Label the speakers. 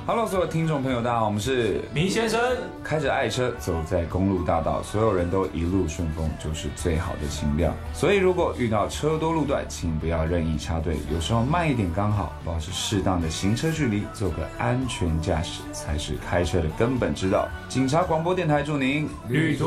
Speaker 1: Hello， 所有听众朋友，大家好，我们是
Speaker 2: 迷先生，
Speaker 1: 开着爱车走在公路大道，所有人都一路顺风，就是最好的情调。所以如果遇到车多路段，请不要任意插队，有时候慢一点刚好，保持适当的行车距离，做个安全驾驶才是开车的根本之道。警察广播电台祝您
Speaker 2: 旅途